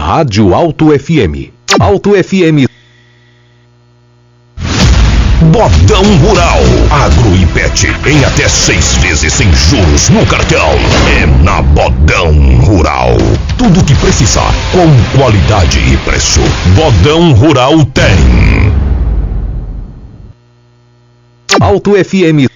Rádio Alto FM. Alto FM. Bodão Rural, Agro e Pet, em até 6 vezes sem juros no cartão. É na Bodão Rural. Tudo o que precisar, com qualidade e preço. Bodão Rural tem. Alto FM.